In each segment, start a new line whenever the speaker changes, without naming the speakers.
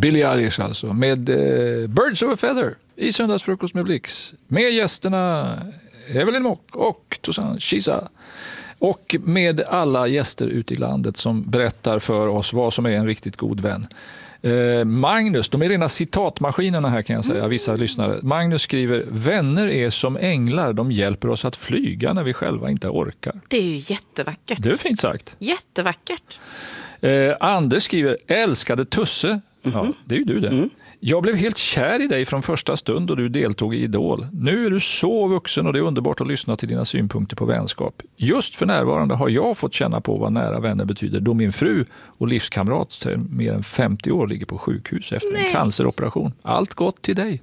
Billie Eilish alltså, med Birds of a Feather i Söndagsfrukost med Blix. Med gästerna Evelyn Mock och Tosan Kisa. Och med alla gäster ute i landet som berättar för oss vad som är en riktigt god vän. Magnus, de är rena citatmaskinerna här kan jag säga, vissa lyssnare. Magnus skriver, vänner är som änglar, de hjälper oss att flyga när vi själva inte orkar.
Det är ju jättevackert.
Det är fint sagt.
Jättevackert.
Anders skriver, älskade Tusse. Ja, det är ju du det. Jag blev helt kär i dig från första stund då du deltog i Idol. Nu är du så vuxen och det är underbart att lyssna till dina synpunkter på vänskap. Just för närvarande har jag fått känna på vad nära vänner betyder då min fru och livskamrat mer än 50 år ligger på sjukhus efter en canceroperation. Allt gott till dig.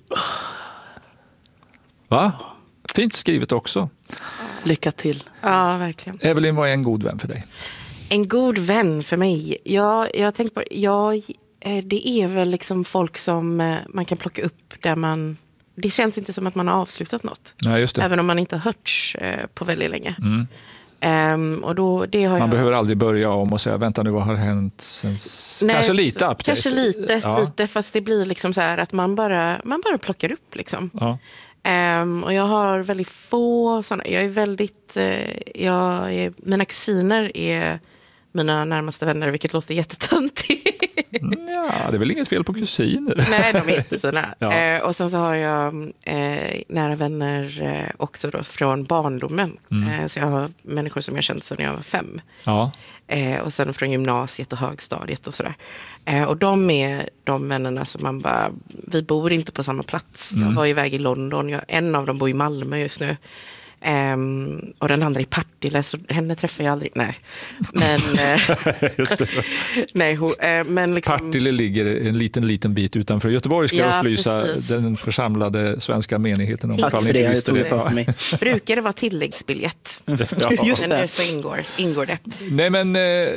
Va? Fint skrivet också.
Lycka till.
Ja, verkligen.
Evelyn, vad är en god vän för dig?
En god vän för mig? Jag tänkte på, det är väl liksom folk som man kan plocka upp där man... Det känns inte som att man har avslutat något.
Nej, just det.
Även om man inte har hörts på väldigt länge. Och då,
man behöver aldrig börja om och säga, vänta nu, vad har hänt sen...
Nej,
kanske lite update.
Kanske lite, fast det blir liksom så här att man bara plockar upp liksom.
Ja.
Och jag har väldigt få sådana. Jag är väldigt... mina kusiner är mina närmaste vänner, vilket låter jättetöntigt.
Ja, det är väl inget fel på kusiner.
Nej, de är jättefina.
Ja.
Och sen så har jag nära vänner också då från barndomen. Så jag har människor som jag känt sedan jag var 5.
Ja.
Och sen från gymnasiet och högstadiet och sådär. Och de är de vännerna som man bara... Vi bor inte på samma plats. Jag var iväg i London. En av dem bor i Malmö just nu. Och den andra i Partille, så henne träffar jag aldrig. Nej. Men
Just det.
nej, men liksom,
Partille ligger en liten bit utanför Göteborg, ska jag upplysa
precis.
den församlade svenska menigheten om.
Tack för det, jag tog det för mig.
brukar det vara tilläggsbiljett.
Just
Men
det.
nu så ingår det.
Nej, men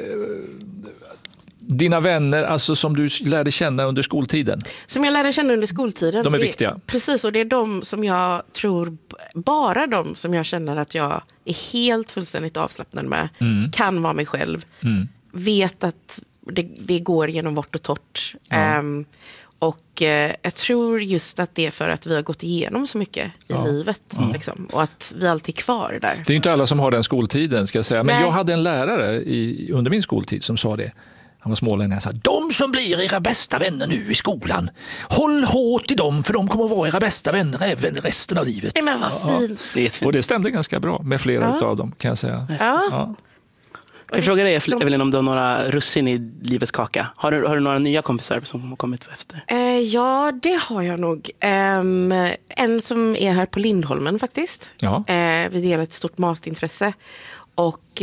dina vänner, alltså som du lärde känna under skoltiden.
Som jag lärde känna under skoltiden.
De är viktiga.
Precis, och det är de som jag tror, bara de som jag känner att jag är helt fullständigt avslappnad med. Kan vara mig själv. Vet att det går genom vårt och torrt. Och jag tror just att det är för att vi har gått igenom så mycket i livet. Liksom, och att vi alltid är kvar där.
Det är inte alla som har den skoltiden, ska jag säga. Men
Nej.
jag hade en lärare under min skoltid som sa det. Han var smålänning. Han sa, de som blir era bästa vänner nu i skolan, håll hårt i dem, för de kommer att vara era bästa vänner även resten av livet.
Nej, men vad fint.
Och det stämde ganska bra med flera av dem, kan jag säga.
Ja.
Får jag fråga dig, Evelyn, om du har några russin i livets kaka? Har du några nya kompisar som har kommit efter?
Ja, det har jag nog. En som är här på Lindholmen faktiskt.
Ja.
Vi delar ett stort matintresse. Och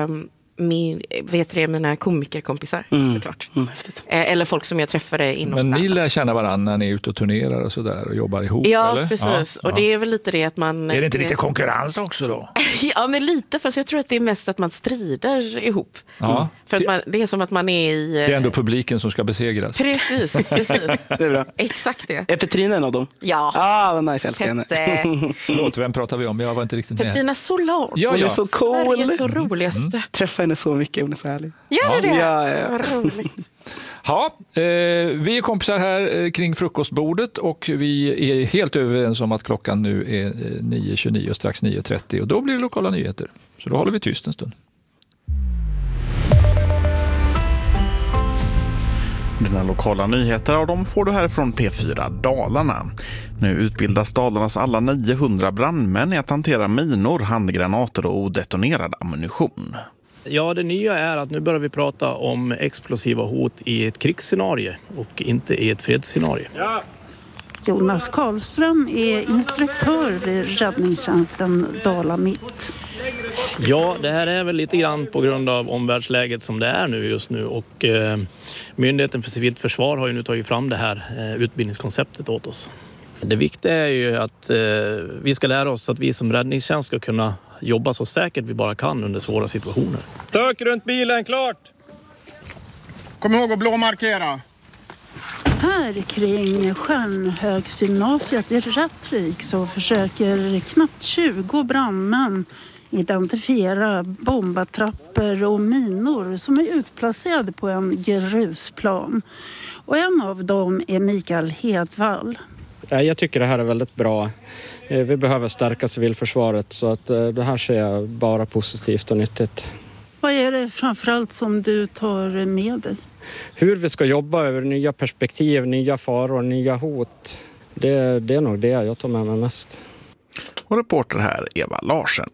mina komikerkompisar såklart.
Häftigt.
Eller folk som jag träffade inom
Men ni
stand-up.
lär känna varandra när ni är ute och turnerar och sådär och jobbar ihop,
Ja,
eller?
precis.
Ja.
Och det är väl lite det att man...
Är det inte lite konkurrens också då?
Ja, men lite. Fast jag tror att det är mest att man strider ihop.
Ja.
För att det är som att man är i...
Det är ändå publiken som ska besegras.
Precis.
Det är bra.
Exakt det.
Är Petrina en av dem?
Ja.
Vad nice, jag älskar henne.
Förlåt, vem pratar vi om? Jag var inte riktigt med.
Petrina Solar.
Ja,
Hon är
ja.
så cool.
Sveriges så roligaste.
Träffa henne så mycket, hon är så härlig.
Gör det?
Ja.
Vad roligt.
Ja, vi är kompisar här kring frukostbordet och vi är helt överens om att klockan nu är 9.29 och strax 9.30 och då blir det lokala nyheter. Så då håller vi tyst en stund.
Dina lokala nyheter av dem får du här från P4 Dalarna. Nu utbildas Dalarnas alla 900 brandmän i att hantera minor, handgranater och odetonerad ammunition.
Ja, det nya är att nu börjar vi prata om explosiva hot i ett krigsscenario och inte i ett fredsscenario. Ja.
Jonas Karlström är instruktör vid räddningstjänsten Dala Mitt.
Ja, det här är väl lite grann på grund av omvärldsläget som det är nu just nu och Myndigheten för civilt försvar har ju nu tagit fram det här utbildningskonceptet åt oss. Det viktiga är ju att vi ska lära oss att vi som räddningstjänst ska kunna jobba så säkert vi bara kan under svåra situationer.
Sök runt bilen, klart! Kom ihåg att blåmarkera.
Här kring Stjärnhögsgymnasiet i Rättvik så försöker knappt 20 brandmän identifiera bombattrapper och minor som är utplacerade på en grusplan. Och en av dem är Mikael Hedvall.
Jag tycker det här är väldigt bra. Vi behöver stärka civilförsvaret så att det här ser jag bara positivt och nyttigt.
Vad är det framförallt som du tar med dig?
Hur vi ska jobba över nya perspektiv, nya faror, nya hot. Det är nog det jag tar med mig mest.
Och reporter här, Eva Larsen.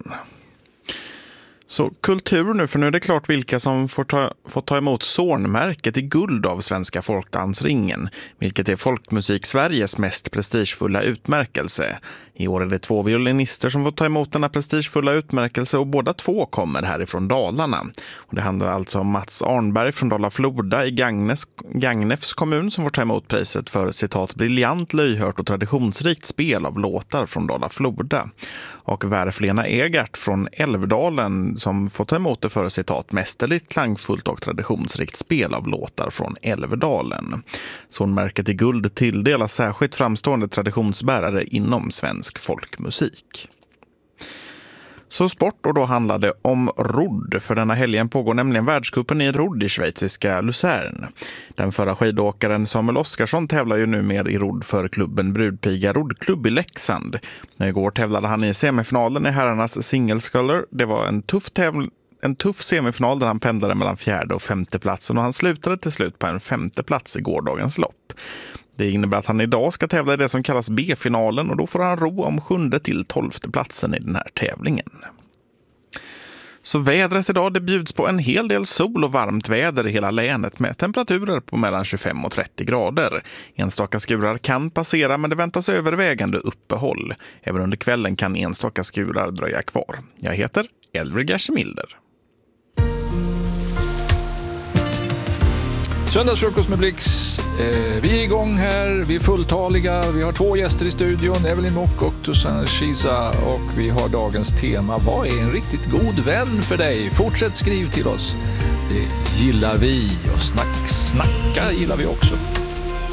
Så kultur nu, för nu är det klart vilka som får ta emot Zornmärket i guld av Svenska folkdansringen, vilket är Folkmusik Sveriges mest prestigefulla utmärkelse. I år är det 2 violinister som får ta emot denna prestigefulla utmärkelse och båda 2 kommer härifrån Dalarna. Och det handlar alltså om Mats Arnberg från Dala-Floda i Gagnefs kommun som får ta emot priset för citat briljant, löjhört och traditionsrikt spel av låtar från Dala-Floda. Och Värflena Egert från Älvdalen som får ta emot det för citat mästerligt, klangfullt och traditionsrikt spel av låtar från Älvdalen. Zornmärket i guld tilldelas särskilt framstående traditionsbärare inom svensk folkmusik. Så sport, och då handlar det om rodd. För denna helgen pågår nämligen världscupen i rodd i schweiziska Luzern. Den förra skidåkaren Samuel Oskarsson tävlar ju nu med i rodd för klubben Brudpiga roddklubb i Leksand. Igår tävlade han i semifinalen i herrarnas singlesculler. Det var en tuff semifinal där han pendlade mellan 4:e och 5:e platsen och han slutade till slut på en 5:e plats i gårdagens lopp. Det innebär att han idag ska tävla i det som kallas B-finalen och då får han ro om 7:e till 12:e platsen i den här tävlingen. Så vädret idag, det bjuds på en hel del sol och varmt väder i hela länet med temperaturer på mellan 25 och 30 grader. Enstaka skurar kan passera men det väntas övervägande uppehåll. Även under kvällen kan enstaka skurar dröja kvar. Jag heter Elvir Gershemilder.
Söndagsfrukost med Blix. Vi är igång här, vi är fulltaliga. Vi har 2 gäster i studion, Evelyn Mock och Toussaint Chiza. Och vi har dagens tema: vad är en riktigt god vän för dig? Fortsätt skriv till oss. Det gillar vi, och snacka gillar vi också.